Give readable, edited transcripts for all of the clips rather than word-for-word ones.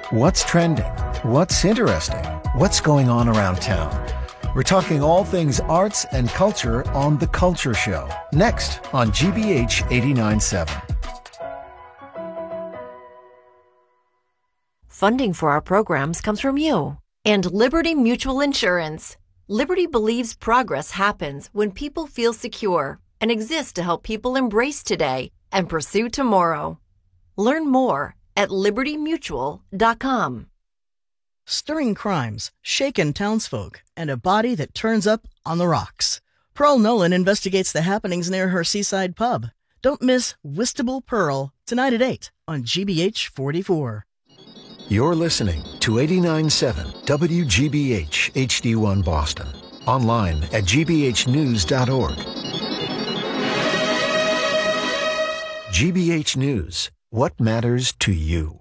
What's trending? What's interesting? What's going on around town? We're talking all things arts and culture on The Culture Show, next on GBH 89.7. Funding for our programs comes from you and Liberty Mutual Insurance. Liberty believes progress happens when people feel secure and exists to help people embrace today and pursue tomorrow. Learn more at libertymutual.com. Stirring crimes, shaken townsfolk, and a body that turns up on the rocks. Pearl Nolan investigates the happenings near her seaside pub. Don't miss Whistable Pearl tonight at 8 on GBH 44. You're listening to 89.7 WGBH HD1 Boston. Online at gbhnews.org. GBH News. What matters to you?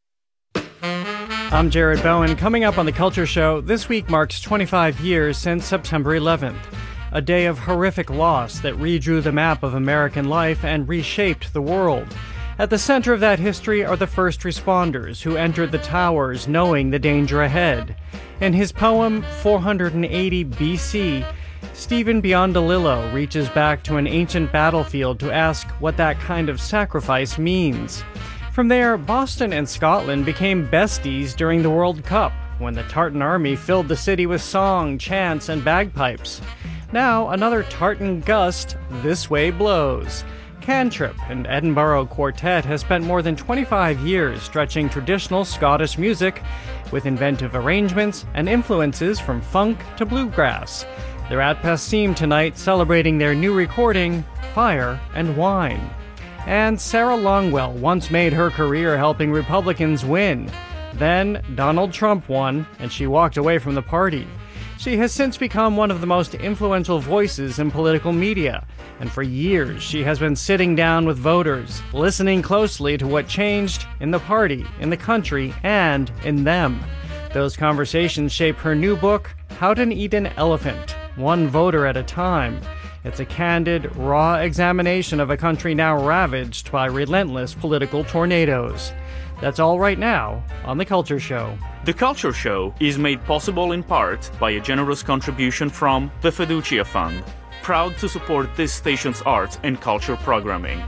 I'm Jared Bowen. Coming up on The Culture Show, this week marks 25 years since September 11th, a day of horrific loss that redrew the map of American life and reshaped the world. At the center of that history are the first responders who entered the towers knowing the danger ahead. In his poem, 480 BC, Stephen Biondolillo reaches back to an ancient battlefield to ask what that kind of sacrifice means. From there, Boston and Scotland became besties during the World Cup, when the Tartan army filled the city with song, chants, and bagpipes. Now, another tartan gust this way blows. Cantrip, an Edinburgh quartet, has spent more than 25 years stretching traditional Scottish music with inventive arrangements and influences from funk to bluegrass. They're at Passim tonight celebrating their new recording, Fire and Wine. And Sarah Longwell once made her career helping Republicans win. Then Donald Trump won, and she walked away from the party. She has since become one of the most influential voices in political media, and for years she has been sitting down with voters, listening closely to what changed in the party, in the country, and in them. Those conversations shape her new book, How to Eat an Elephant, One Voter at a Time. It's a candid, raw examination of a country now ravaged by relentless political tornadoes. That's all right now on The Culture Show. The Culture Show is made possible in part by a generous contribution from the Fiducia Fund, proud to support this station's arts and culture programming.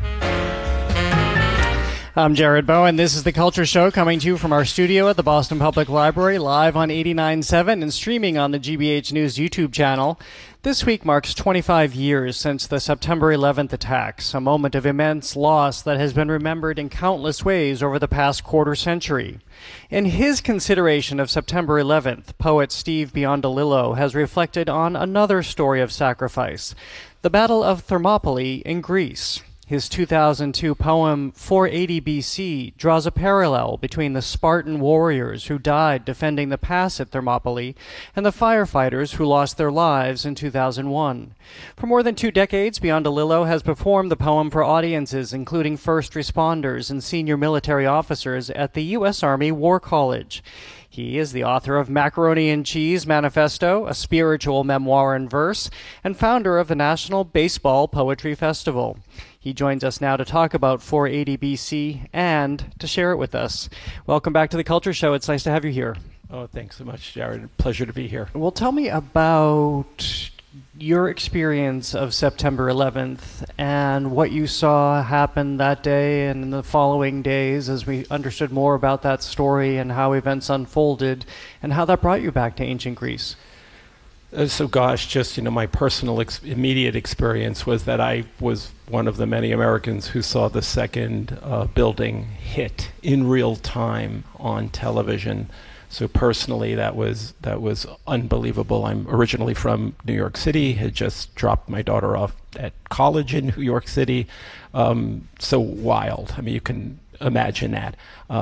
I'm Jared Bowen. This is The Culture Show, coming to you from our studio at the Boston Public Library, live on 89.7 and streaming on the GBH News YouTube channel. This week marks 25 years since the September 11th attacks, a moment of immense loss that has been remembered in countless ways over the past quarter century. In his consideration of September 11th, poet Steve Biondolillo has reflected on another story of sacrifice, the Battle of Thermopylae in Greece. His 2002 poem, 480 BC, draws a parallel between the Spartan warriors who died defending the pass at Thermopylae and the firefighters who lost their lives in 2001. For more than 2 decades, Biondolillo has performed the poem for audiences, including first responders and senior military officers at the U.S. Army War College. He is the author of Macaroni and Cheese Manifesto, a spiritual memoir in verse, and founder of the National Baseball Poetry Festival. He joins us now to talk about 480 BC and to share it with us. Welcome back to The Culture Show. It's nice to have you here. Oh, thanks so much, Jared. Pleasure to be here. Well, tell me about your experience of September 11th and what you saw happen that day and in the following days as we understood more about that story and how events unfolded and how that brought you back to ancient Greece. So gosh, just, my personal immediate experience was that I was one of the many Americans who saw the second building hit in real time on television. So personally, that was unbelievable. I'm originally from New York City, had just dropped my daughter off at college in New York City. So wild. I mean, you can imagine that.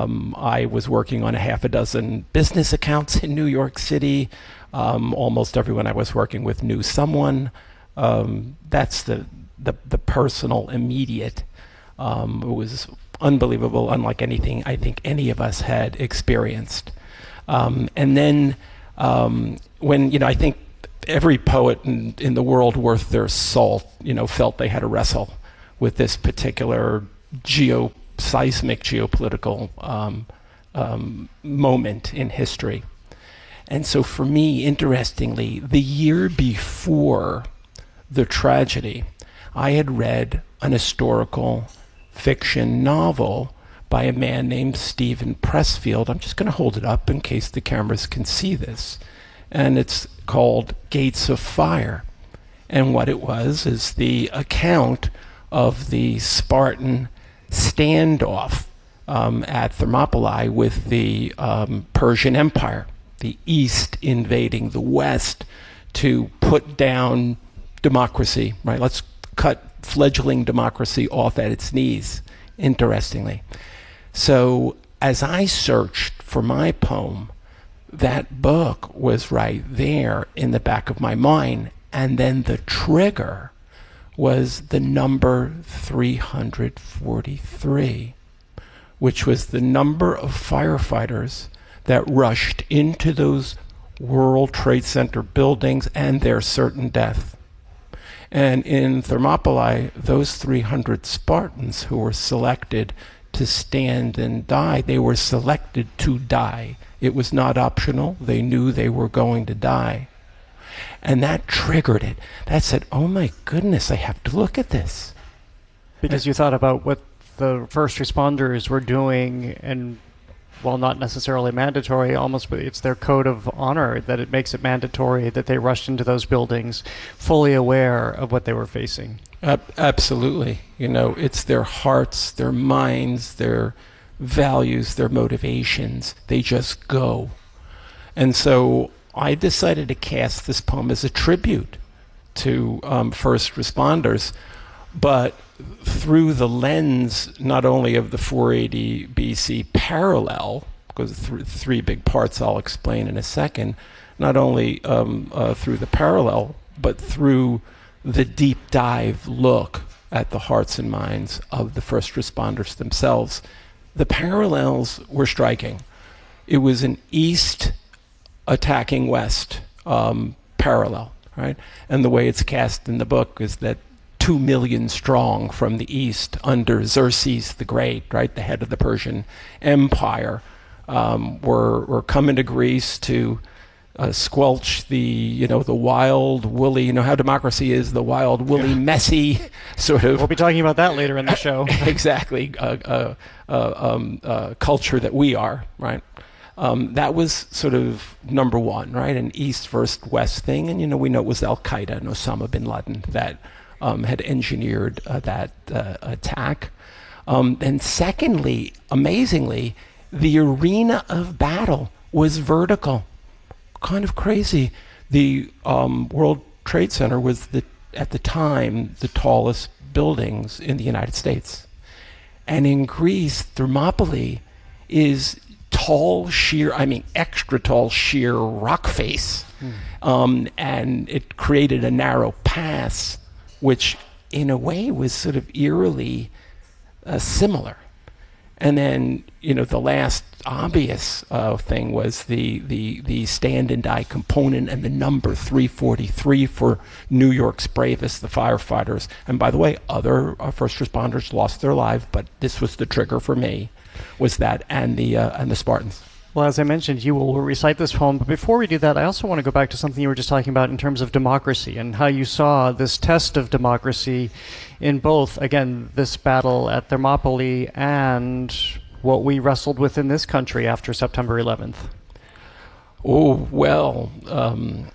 I was working on a half a dozen business accounts in New York City. Almost everyone I was working with knew someone. That's the personal, immediate. It was unbelievable, unlike anything I think any of us had experienced. And then when, I think every poet in the world worth their salt, felt they had to wrestle with this particular seismic geopolitical moment in history. And so for me, interestingly, the year before the tragedy, I had read an historical fiction novel by a man named Stephen Pressfield. I'm just going to hold it up in case the cameras can see this. And it's called Gates of Fire. And what it was is the account of the Spartan standoff at Thermopylae with the Persian Empire, the East invading the West to put down democracy, right? Let's cut fledgling democracy off at its knees, interestingly. So as I searched for my poem, that book was right there in the back of my mind. And then the trigger was the number 343, which was the number of firefighters that rushed into those World Trade Center buildings and their certain death. And in Thermopylae, those 300 Spartans who were selected to stand and die, they were selected to die. It was not optional. They knew they were going to die. And that triggered it. That said, oh my goodness, I have to look at this. Because you thought about what the first responders were doing, and while not necessarily mandatory, almost it's their code of honor that it makes it mandatory that they rushed into those buildings fully aware of what they were facing. Absolutely. You know, it's their hearts, their minds, their values, their motivations. They just go. And so I decided to cast this poem as a tribute to first responders, but through the lens not only of the 480 BC parallel, because three big parts I'll explain in a second, not only through the parallel, but through the deep dive look at the hearts and minds of the first responders themselves. The parallels were striking. It was an East attacking West parallel, right? And the way it's cast in the book is that 2 million strong from the East under Xerxes the Great, right, the head of the Persian Empire, were coming to Greece to squelch the wild, woolly, how democracy is, the wild, woolly, messy sort of... We'll be talking about that later in the show. Exactly. Culture that we are, right? That was sort of number one, right? An East versus West thing. And, we know it was Al-Qaeda and Osama bin Laden that had engineered that attack. And secondly, amazingly, the arena of battle was vertical. Kind of crazy. The World Trade Center was, at the time, the tallest buildings in the United States. And in Greece, Thermopylae is tall, sheer, extra tall, sheer rock face. And it created a narrow pass, which in a way was sort of eerily similar. And then, the last obvious thing was the stand and die component and the number 343 for New York's bravest, the firefighters. And by the way, other first responders lost their lives, but this was the trigger for me, was that and the Spartans. Well, as I mentioned, you will recite this poem, but before we do that, I also want to go back to something you were just talking about in terms of democracy and how you saw this test of democracy in both, again, this battle at Thermopylae and what we wrestled with in this country after September 11th. Oh, well, when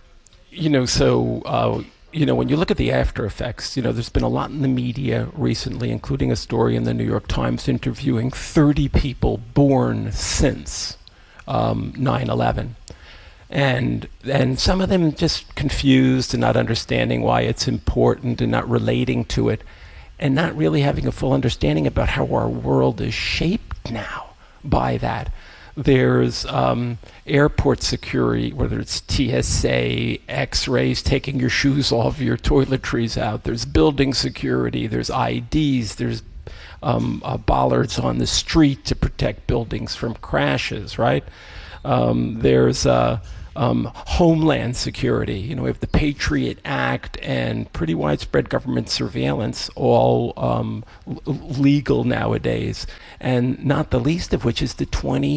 you look at the after effects, there's been a lot in the media recently, including a story in the New York Times interviewing 30 people born since 9/11, and some of them just confused and not understanding why it's important and not relating to it, and not really having a full understanding about how our world is shaped now by that. There's airport security, whether it's TSA, X-rays, taking your shoes off, your toiletries out. There's building security. There's IDs. There's bollards on the street to protect buildings from crashes, right? There's homeland security. We have the Patriot Act and pretty widespread government surveillance, all legal nowadays, and not the least of which is the 20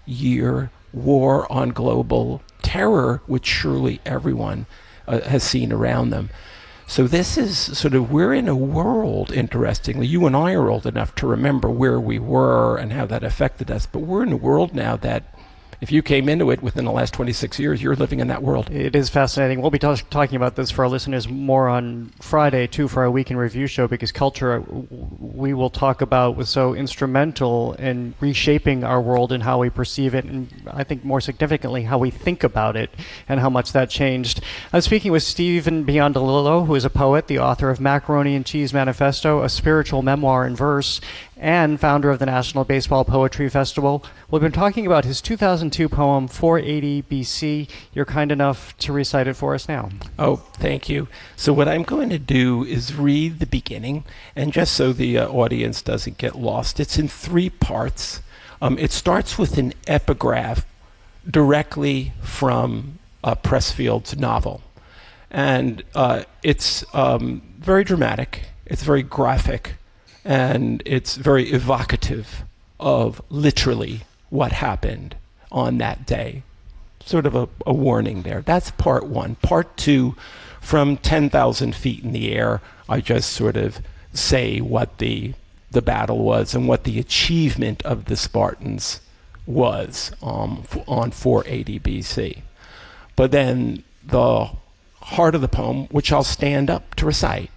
year war on global terror, which surely everyone has seen around them. So this is sort of, we're in a world, interestingly, you and I are old enough to remember where we were and how that affected us, but we're in a world now that if you came into it within the last 26 years, you're living in that world. It is fascinating. We'll be talking about this for our listeners more on Friday, too, for our Week in Review show, because culture, we will talk about, was so instrumental in reshaping our world and how we perceive it, and I think more significantly, how we think about it and how much that changed. I'm speaking with Stephen Biondello, who is a poet, the author of Macaroni and Cheese Manifesto, a spiritual memoir in verse, and founder of the National Baseball Poetry Festival. We've been talking about his 2002 poem, 480 BC. You're kind enough to recite it for us now. Oh, thank you. So what I'm going to do is read the beginning, and just so the audience doesn't get lost, it's in 3 parts. It starts with an epigraph directly from Pressfield's novel. And it's very dramatic, it's very graphic, and it's very evocative of literally what happened on that day. Sort of a warning there. That's part 1. Part 2, from 10,000 feet in the air, I just sort of say what the battle was and what the achievement of the Spartans was on 480 BC. But then the heart of the poem, which I'll stand up to recite,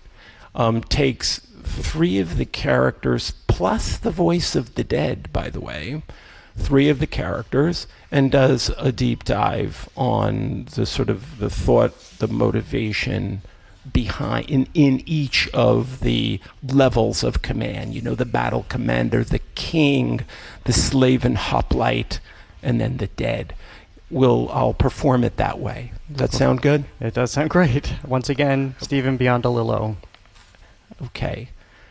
takes 3 of the characters, plus the voice of the dead, by the way, 3 of the characters, and does a deep dive on the sort of the thought, the motivation behind in each of the levels of command. You know, the battle commander, the king, the slave and hoplite, and then the dead. I'll perform it that way. Does that sound good? It does sound great. Once again, Stephen Biondello. Okay.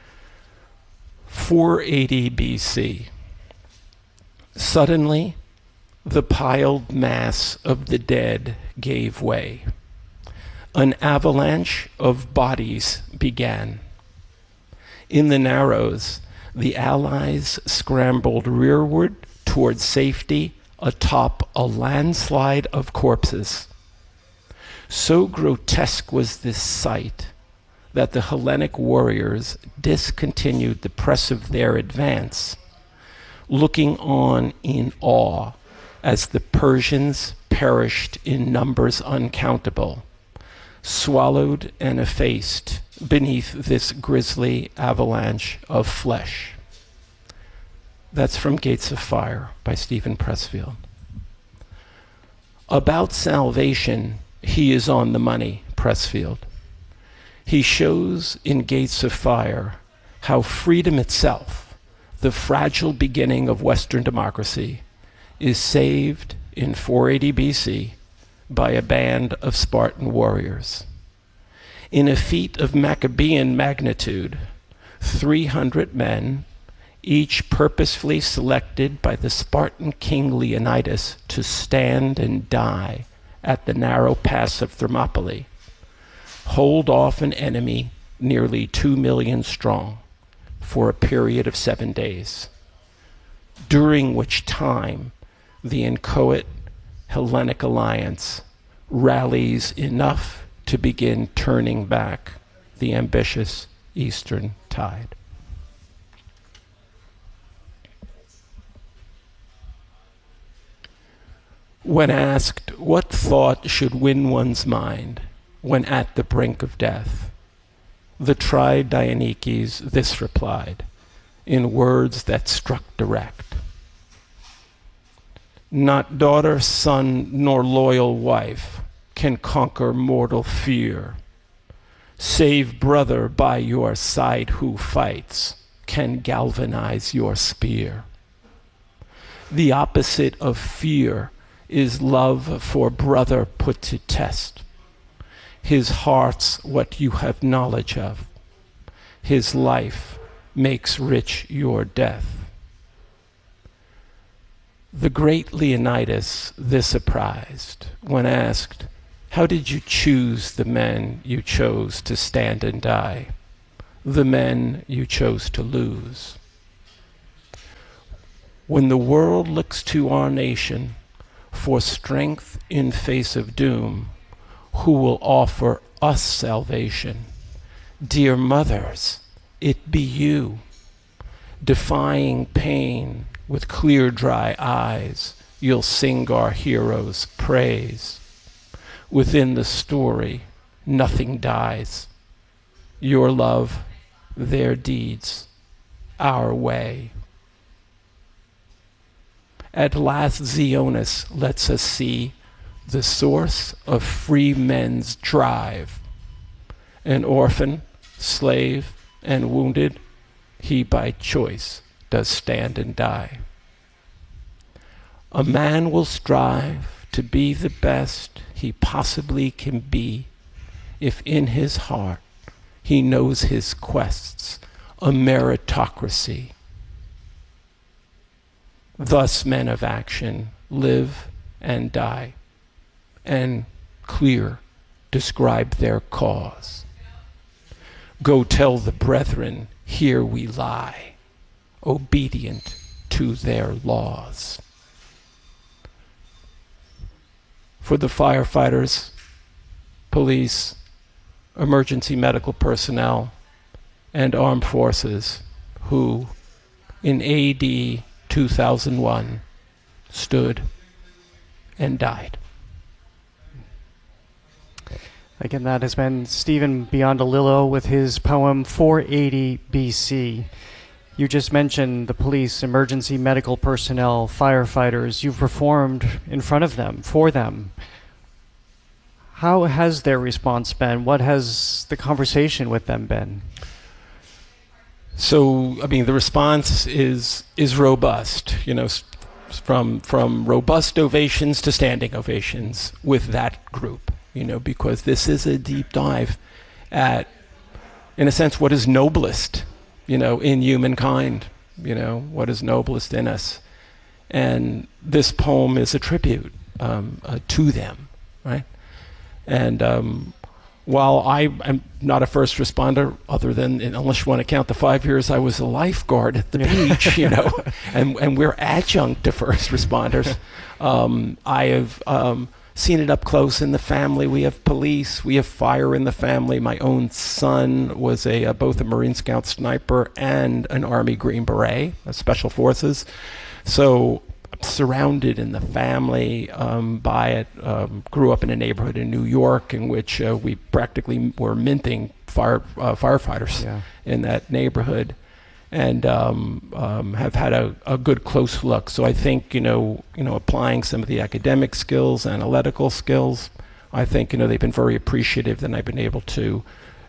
480 BC. Suddenly, the piled mass of the dead gave way. An avalanche of bodies began. In the Narrows, the Allies scrambled rearward toward safety atop a landslide of corpses. So grotesque was this sight that the Hellenic warriors discontinued the press of their advance, looking on in awe as the Persians perished in numbers uncountable, swallowed and effaced beneath this grisly avalanche of flesh. That's from Gates of Fire by Stephen Pressfield. About salvation, he is on the money, Pressfield. He shows in Gates of Fire how freedom itself, the fragile beginning of Western democracy, is saved in 480 BC by a band of Spartan warriors. In a feat of Maccabean magnitude, 300 men, each purposefully selected by the Spartan king Leonidas to stand and die at the narrow pass of Thermopylae, hold off an enemy nearly 2 million strong for a period of 7 days, during which time the inchoate Hellenic alliance rallies enough to begin turning back the ambitious Eastern tide. When asked what thought should win one's mind when at the brink of death, the tried Dionysius this replied, in words that struck direct. Not daughter, son, nor loyal wife can conquer mortal fear, save brother by your side who fights can galvanize your spear. The opposite of fear is love for brother put to test. His heart's what you have knowledge of. His life makes rich your death. The great Leonidas this apprised when asked, how did you choose the men you chose to stand and die, the men you chose to lose? When the world looks to our nation for strength in face of doom, who will offer us salvation? Dear mothers, it be you. Defying pain with clear, dry eyes, you'll sing our heroes' praise. Within the story, nothing dies. Your love, their deeds, our way. At last Zionis lets us see the source of free men's drive. An orphan, slave, and wounded, he by choice does stand and die. A man will strive to be the best he possibly can be if in his heart he knows his quest's a meritocracy. Thus men of action live and die, and clear describe their cause. Go tell the brethren, here we lie, obedient to their laws. For the firefighters, police, emergency medical personnel, and armed forces who, in AD 2001, stood and died. Again, that has been Stephen Biondolillo with his poem 480 BC. You just mentioned the police, emergency medical personnel, firefighters. You've performed in front of them, for them. How has their response been? What has the conversation with them been? So, I mean, the response is robust, you know, from robust ovations to standing ovations with that group, you know, because this is a deep dive at, in a sense, what is noblest, you know, in humankind, you know, what is noblest in us. And this poem is a tribute to them, right? And while I am not a first responder, other than, unless you want to count the 5 years I was a lifeguard at the beach, you know, and we're adjunct to first responders, I have seen it up close in the family. We have police, we have fire in the family. My own son was both a Marine Scout sniper and an Army Green Beret, Special Forces. So surrounded in the family by it. Grew up in a neighborhood in New York in which we practically were minting firefighters in that neighborhood, and have had a good close look. So I think you know applying some of the academic skills, analytical skills, I think they've been very appreciative that I've been able to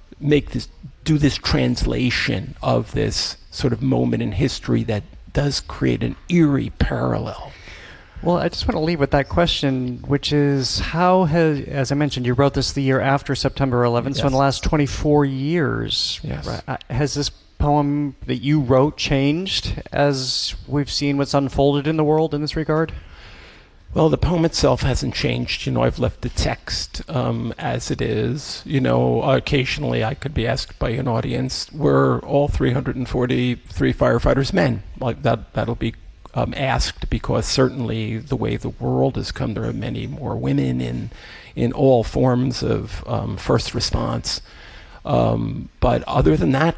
do this translation of this sort of moment in history that does create an eerie parallel. Well, I just want to leave with that question, which is how has, as I mentioned, you wrote this the year after September 11th, yes. So in the last 24 years, yes. Has this poem that you wrote changed as we've seen what's unfolded in the world in this regard? Well, the poem itself hasn't changed. I've left the text as it is. Occasionally I could be asked by an audience, were all 343 firefighters men? Like that'll be asked, because certainly the way the world has come, there are many more women in all forms of first response. But other than that,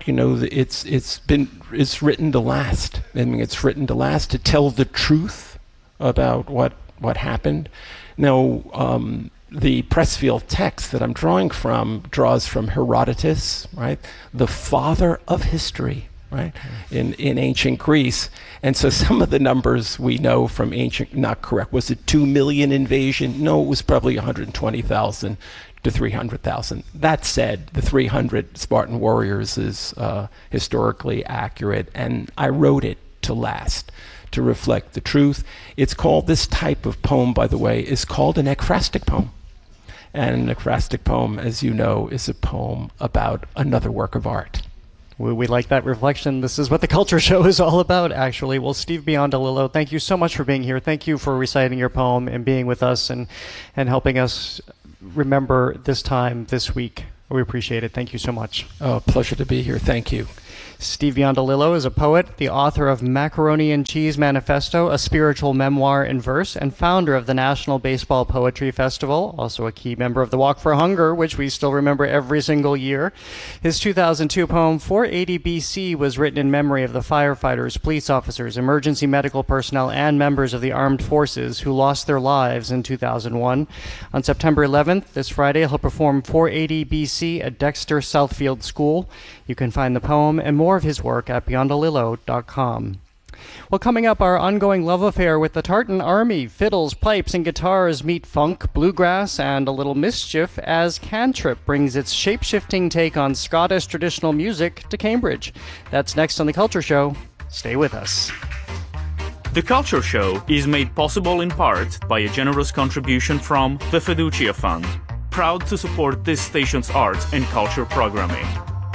it's written to last. I mean, it's written to last, to tell the truth about what happened. Now, the Pressfield text that I'm drawing from draws from Herodotus, right? The father of history, right? In ancient Greece. And so some of the numbers we know from ancient, not correct. Was it 2 million invasion? No, it was probably 120,000 to 300,000. That said, the 300 Spartan warriors is historically accurate, and I wrote it to last, to reflect the truth. It's called, this type of poem, by the way, is called an ekphrastic poem. And an ekphrastic poem, as you know, is a poem about another work of art. We like that reflection. This is what the Culture Show is all about, actually. Well, Steve Biondolillo, thank you so much for being here. Thank you for reciting your poem and being with us and helping us remember this time, this week. We appreciate it. Thank you so much. Oh, pleasure to be here. Thank you. Steve Biondelillo is a poet, the author of Macaroni and Cheese Manifesto, a spiritual memoir in verse, and founder of the National Baseball Poetry Festival, also a key member of the Walk for Hunger, which we still remember every single year. His 2002 poem, 480 BC, was written in memory of the firefighters, police officers, emergency medical personnel, and members of the armed forces who lost their lives in 2001. On September 11th, this Friday, he'll perform 480 BC at Dexter Southfield School. You can find the poem and more of his work at biondelillo.com. Well, coming up, our ongoing love affair with the Tartan Army. Fiddles, pipes, and guitars meet funk, bluegrass, and a little mischief as Cantrip brings its shape-shifting take on Scottish traditional music to Cambridge. That's next on The Culture Show. Stay with us. The Culture Show is made possible in part by a generous contribution from the Fiducia Fund, proud to support this station's arts and culture programming.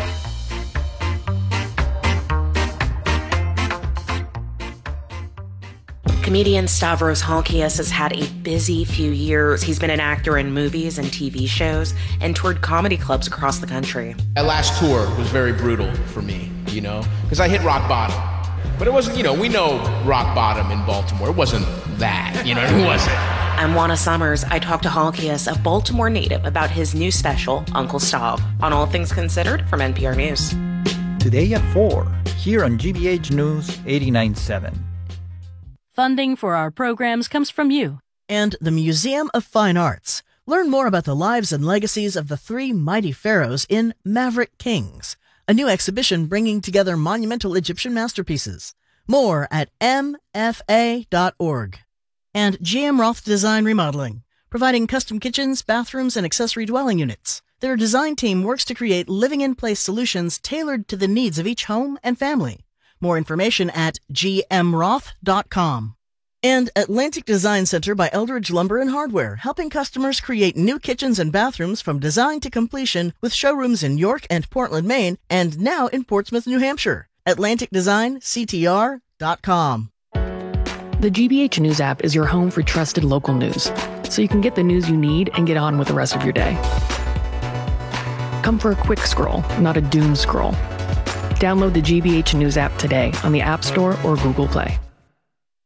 Comedian Stavros Halkias has had a busy few years. He's been an actor in movies and TV shows and toured comedy clubs across the country. That last tour was very brutal for me, because I hit rock bottom. But it wasn't, we know rock bottom in Baltimore. It wasn't that, it wasn't. I'm Juana Summers. I talked to Halkias, a Baltimore native, about his new special, Uncle Stav, on All Things Considered from NPR News. Today at 4, here on GBH News 89.7. Funding for our programs comes from you and the Museum of Fine Arts. Learn more about the lives and legacies of the three mighty pharaohs in Maverick Kings, a new exhibition bringing together monumental Egyptian masterpieces. More at mfa.org. And GM Roth Design Remodeling, providing custom kitchens, bathrooms, and accessory dwelling units. Their design team works to create living-in-place solutions tailored to the needs of each home and family. More information at gmroth.com. And Atlantic Design Center by Eldridge Lumber and Hardware, helping customers create new kitchens and bathrooms from design to completion with showrooms in York and Portland, Maine, and now in Portsmouth, New Hampshire. AtlanticDesignCTR.com. The GBH News app is your home for trusted local news, so you can get the news you need and get on with the rest of your day. Come for a quick scroll, not a doom scroll. Download the GBH News app today on the App Store or Google Play.